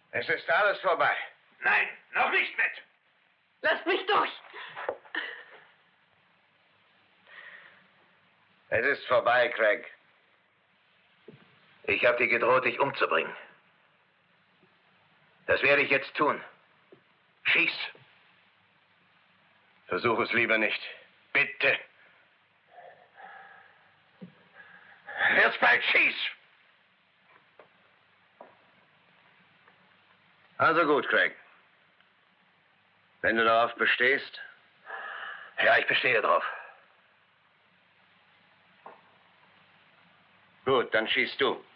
Es ist alles vorbei. Nein, noch nicht, Matt. Lasst mich durch. Es ist vorbei, Craig. Ich habe dir gedroht, dich umzubringen. Das werde ich jetzt tun. Schieß. Versuch es lieber nicht. Bitte. Jetzt bald schieß. Also gut, Craig. Wenn du darauf bestehst. Ja, ich bestehe drauf. Gut, dann schießt du.